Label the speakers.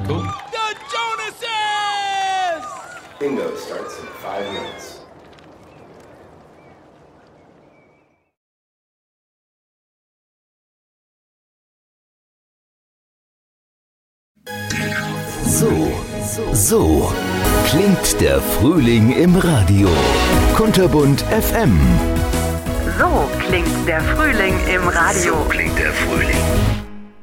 Speaker 1: Cool.
Speaker 2: The Jonases!
Speaker 3: Bingo starts in 5 minutes.
Speaker 4: So klingt der Frühling im Radio. Kunterbunt FM.
Speaker 5: So klingt der Frühling im Radio.
Speaker 4: So klingt der Frühling.